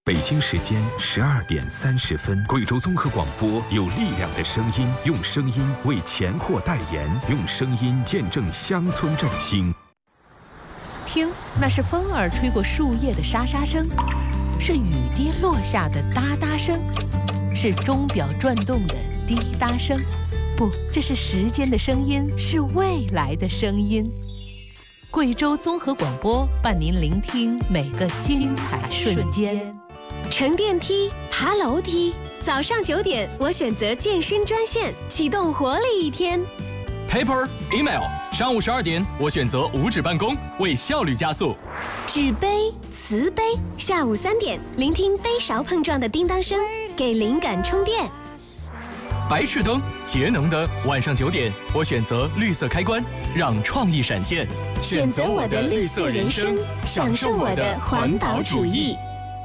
北京时间12:30，贵州综合广播有力量的声音，用声音为钱货代言，用声音见证乡村振兴。 听，那是风儿吹过树叶的沙沙声，是雨滴落下的哒哒声，是钟表转动的滴答声。不，这是时间的声音，是未来的声音。贵州综合广播伴您聆听每个精彩瞬间。 乘电梯，爬楼梯，早上9点，我选择健身专线，启动活力一天。 Paper, email， 上午12点，我选择无纸办公，为效率加速。 纸杯、瓷杯，下午3点，聆听杯勺碰撞的叮当声，给灵感充电。 白炽灯，节能灯，晚上9点，我选择绿色开关，让创意闪现。 选择我的绿色人生，享受我的环保主义。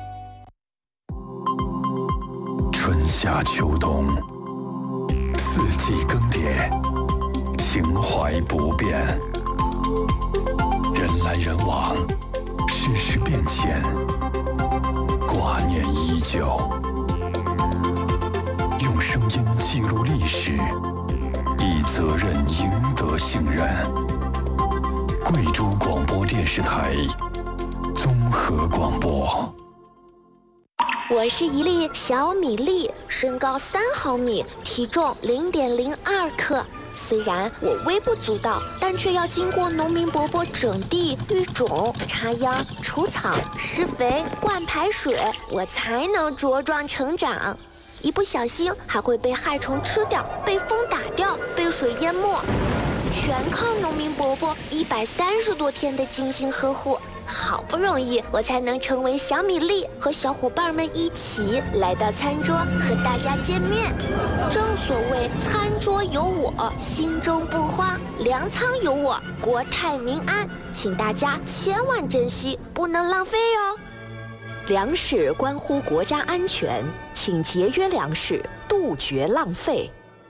春夏秋冬，四季更迭，情怀不变。人来人往，世事变迁，挂念依旧。用声音记录历史，以责任赢得信任。贵州广播电视台综合广播。 我是一粒小米粒，身高3毫米，体重0.02克。虽然我微不足道，但却要经过农民伯伯整地、育种、插秧、除草、施肥、灌排水，我才能茁壮成长。一不小心还会被害虫吃掉，被风打掉，被水淹没，全靠农民伯伯130多天的精心呵护。好不容易我才能成为小米粒，和小伙伴们一起来到餐桌和大家见面。正所谓餐桌有我，心中不慌，粮仓有我，国泰民安。请大家千万珍惜，不能浪费哦。 粮食关乎国家安全，请节约粮食，杜绝浪费。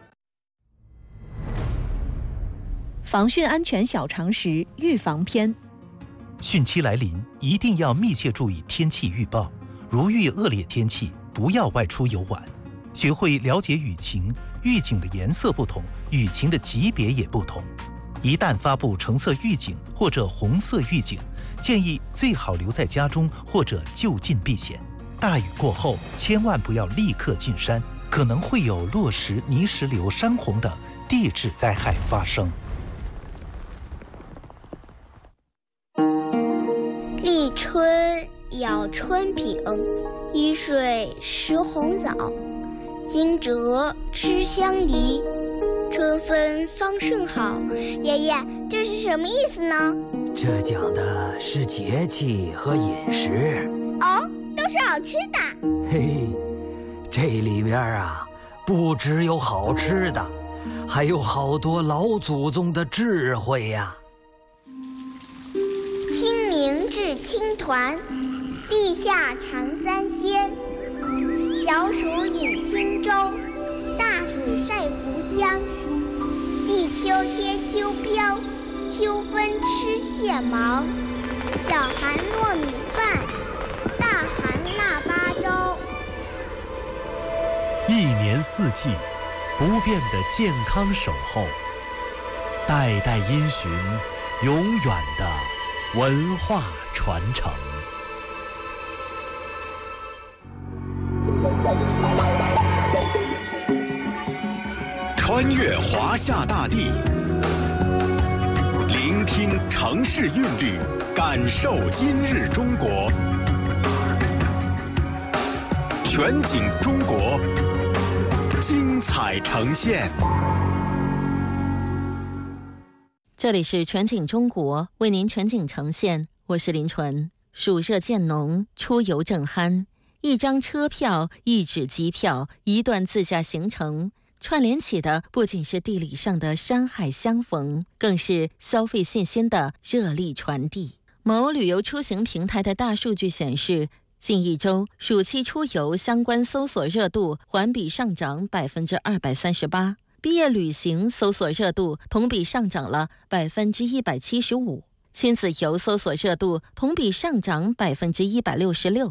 防汛安全小常识预防篇。 汛期来临，一定要密切注意天气预报。如遇恶劣天气，不要外出游玩。学会了解雨情，预警的颜色不同，雨情的级别也不同。一旦发布橙色预警或者红色预警，建议最好留在家中或者就近避险。大雨过后，千万不要立刻进山，可能会有落石、泥石流、山洪等地质灾害发生。 立春咬春饼，一水食红枣，惊蛰吃香梨，春分桑葚好。爷爷，这是什么意思呢？ 这讲的是节气和饮食。 哦，都是好吃的。 嘿嘿，这里边啊，不只有好吃的，还有好多老祖宗的智慧呀。 清明制青团，地下尝三鲜。小暑饮轻粥，大暑晒浮江。立秋贴秋膘，秋分吃蟹芒。小寒糯米饭，大寒腊八粥。 一年四季，不变的健康守候，代代因循，永远的文化传承。 穿越华夏大地，聆听城市韵律，感受今日中国。全景中国，精彩呈现。 这里是全景中国，为您全景呈现，我是林纯。暑热渐浓，出游正酣，一张车票，一纸机票，一段自驾行程，串联起的不仅是地理上的山海相逢，更是消费信心的热力传递。某旅游出行平台的大数据显示，近一周暑期出游相关搜索热度环比上涨238%，毕业旅行搜索热度同比上涨了175%，亲子游搜索热度同比上涨166%。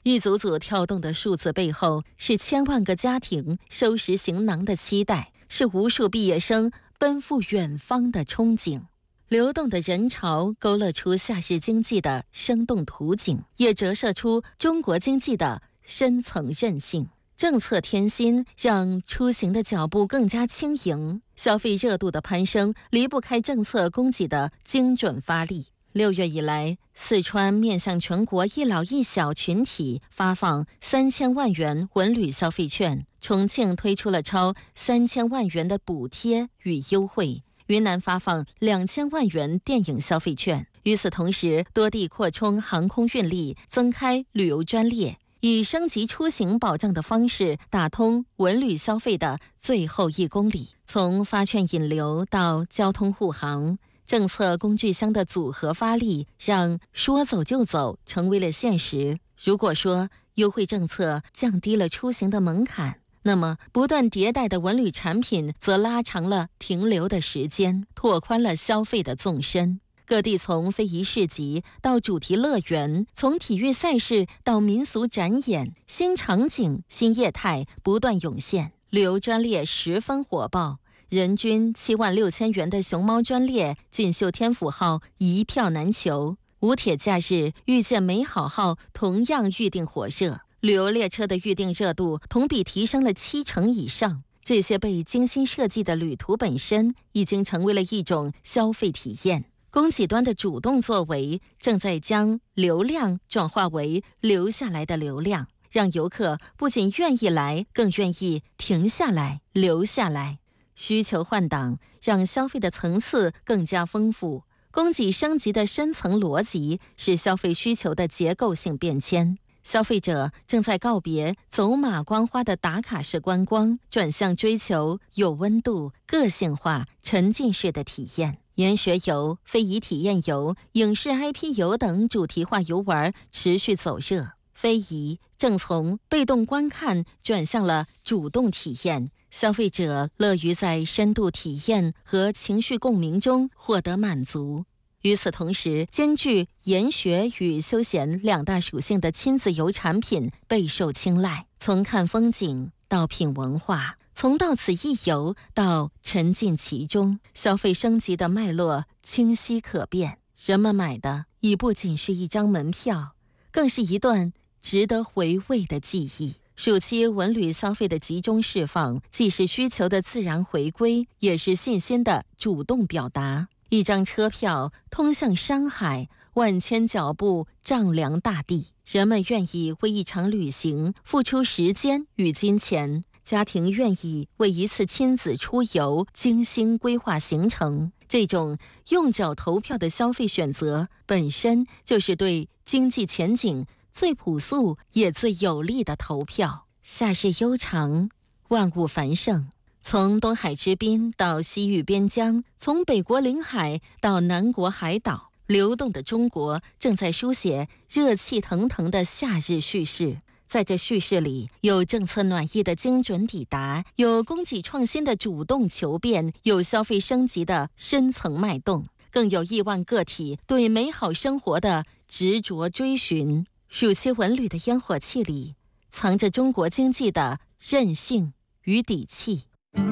一组组跳动的数字背后，是千万个家庭收拾行囊的期待，是无数毕业生奔赴远方的憧憬。流动的人潮勾勒出夏日经济的生动图景，也折射出中国经济的深层韧性。政策添新，让出行的脚步更加轻盈。消费热度的攀升，离不开政策供给的精准发力。6月以来，四川面向全国一老一小群体发放3000万元文旅消费券，重庆推出了超3000万元的补贴与优惠，云南发放2000万元电影消费券。与此同时，多地扩充航空运力，增开旅游专列，以升级出行保障的方式打通文旅消费的最后1公里。从发券引流到交通护航，政策工具箱的组合发力，让说走就走成为了现实。如果说优惠政策降低了出行的门槛，那么不断迭代的文旅产品则拉长了停留的时间，拓宽了消费的纵深。各地从非遗市集到主题乐园，从体育赛事到民俗展演，新场景、新业态不断涌现，旅游专列十分火爆。人均76000元的熊猫专列、锦绣天府号一票难求，无铁假日遇见美好号同样预订火热，旅游列车的预订热度同比提升了70%以上。这些被精心设计的旅途本身已经成为了一种消费体验。供给端的主动作为正在将流量转化为留下来的流量，让游客不仅愿意来，更愿意停下来、留下来。需求换挡，让消费的层次更加丰富。供给升级的深层逻辑是消费需求的结构性变迁。消费者正在告别走马观花的打卡式观光，转向追求有温度、个性化、沉浸式的体验。研学游、非遗体验游、影视 IP 游等主题化游玩持续走热。非遗正从被动观看转向了主动体验，消费者乐于在深度体验和情绪共鸣中获得满足。与此同时，兼具研学与休闲2大属性的亲子游产品备受青睐。从看风景到品文化，从到此一游到沉浸其中，消费升级的脉络清晰可辨。人们买的已不仅是一张门票，更是一段值得回味的记忆。暑期文旅消费的集中释放，既是需求的自然回归，也是信心的主动表达。一张车票通向山海，万千脚步丈量大地。人们愿意为一场旅行付出时间与金钱，家庭愿意为一次亲子出游精心规划行程。这种用脚投票的消费选择，本身就是对经济前景最朴素也最有力的投票。夏日悠长，万物繁盛，从东海之滨到西域边疆，从北国临海到南国海岛，流动的中国正在书写热气腾腾的夏日叙事。在这叙事里，有政策暖意的精准抵达，有供给创新的主动求变，有消费升级的深层脉动，更有亿万个体对美好生活的执着追寻。暑期文旅的烟火气里，藏着中国经济的韧性与底气。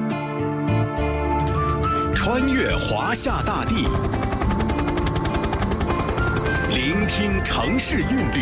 穿越华夏大地，聆听城市韵律，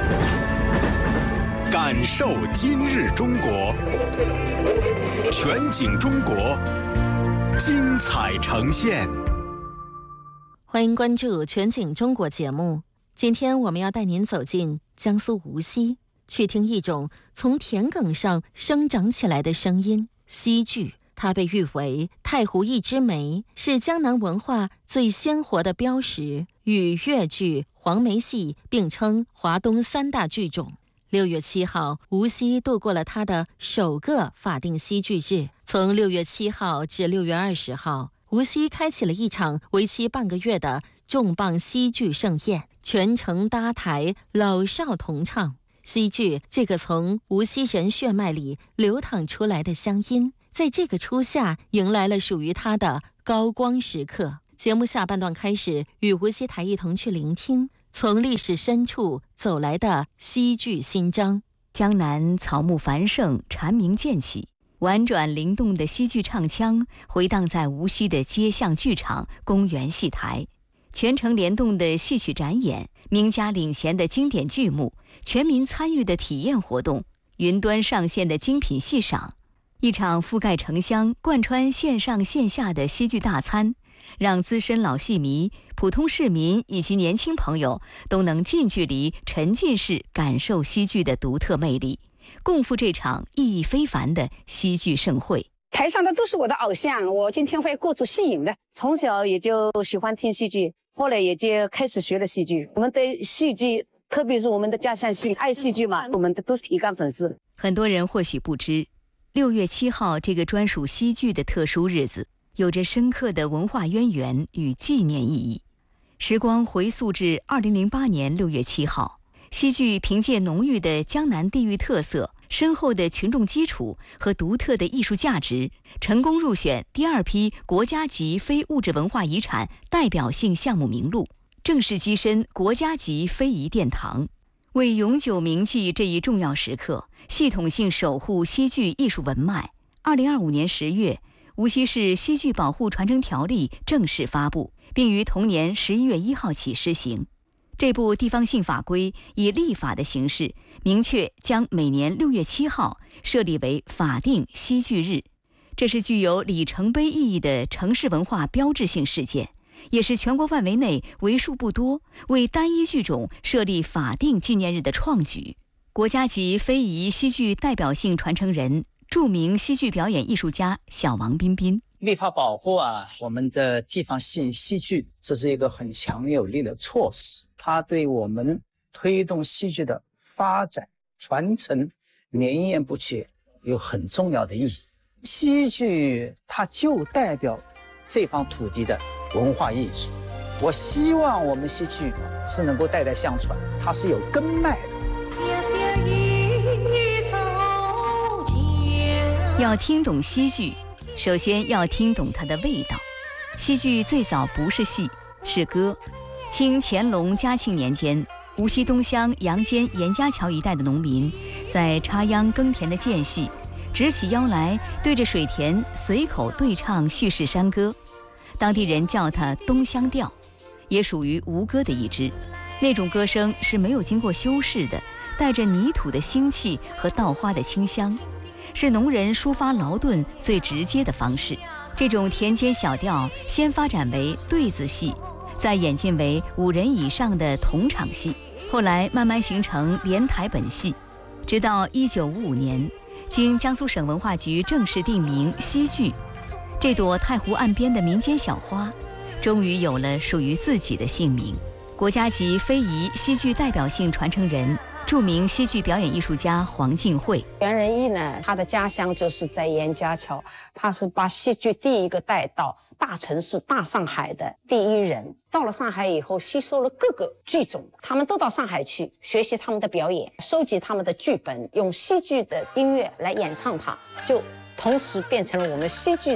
感受今日中国。全景中国，精彩呈现。 欢迎关注全景中国节目。今天我们要带您走进江苏无锡，去听一种从田埂上生长起来的声音——戏剧。它被誉为太湖一枝梅，是江南文化最鲜活的标识，与越剧、黄梅戏并称华东3大剧种。6月7号，无锡度过了它的首个法定戏剧日。从6月7号至6月20号，无锡开启了一场为期半个月的重磅戏剧盛宴，全程搭台，老少同唱。戏剧这个从无锡人血脉里流淌出来的乡音，在这个初夏迎来了属于它的高光时刻。节目下半段开始，与无锡台一同去聆听从历史深处走来的戏剧新章。 江南草木繁盛，蝉鸣渐起，婉转灵动的戏剧唱腔回荡在无锡的街巷剧场、公园戏台，全程联动的戏曲展演，名家领衔的经典剧目，全民参与的体验活动，云端上线的精品戏赏，一场覆盖城乡、贯穿线上线下的戏剧大餐，让资深老戏迷、普通市民以及年轻朋友都能近距离、沉浸式感受戏剧的独特魅力，共赴这场意义非凡的戏剧盛会。 台上的都是我的偶像，我今天会过足戏瘾的。从小也就喜欢听戏剧，后来也就开始学了戏剧。我们对戏剧，特别是我们的家乡戏，爱戏剧嘛，我们都是铁杆粉丝。 很多人或许不知，6月7号这个专属戏剧的特殊日子，有着深刻的文化渊源与纪念意义。时光回溯至2008年6月7号，戏剧凭借浓郁的江南地域特色、深厚的群众基础和独特的艺术价值，成功入选第2批国家级非物质文化遗产代表性项目名录，正式跻身国家级非遗殿堂。为永久铭记这一重要时刻，系统性守护戏剧艺术文脉，2025年10月，无锡市戏剧保护传承条例正式发布，并于同年11月1号起施行。这部地方性法规以立法的形式，明确将每年6月7号设立为法定戏剧日。这是具有里程碑意义的城市文化标志性事件，也是全国范围内为数不多为单一剧种设立法定纪念日的创举。国家级非遗戏剧代表性传承人、著名戏剧表演艺术家小王彬彬。 立法保护我们的地方戏剧，这是一个很强有力的措施，它对我们推动戏剧的发展、传承、绵延不绝有很重要的意义。戏剧它就代表这方土地的文化意识，我希望我们戏剧是能够代代相传，它是有根脉的。 要听懂戏剧，首先要听懂它的味道。戏剧最早不是戏，是歌。清乾隆嘉庆年间，无锡东乡杨坚严家桥一带的农民在插秧耕田的间隙，直起腰来，对着水田随口对唱叙事山歌，当地人叫它东乡调，也属于吴歌的一支。那种歌声是没有经过修饰的，带着泥土的腥气和稻花的清香，是农人抒发劳顿最直接的方式。这种田间小调先发展为对子戏，再演进为5人以上的同场戏，后来慢慢形成连台本戏，直到1955年，经江苏省文化局正式定名戏剧，这朵太湖岸边的民间小花，终于有了属于自己的姓名。国家级非遗戏剧代表性传承人、著名戏剧表演艺术家黄静慧。 袁仁义呢，他的家乡就是在严家桥，他是把戏剧第一个带到大城市大上海的第一人。到了上海以后，吸收了各个剧种，他们都到上海去学习他们的表演，收集他们的剧本，用戏剧的音乐来演唱它，就同时变成了我们戏剧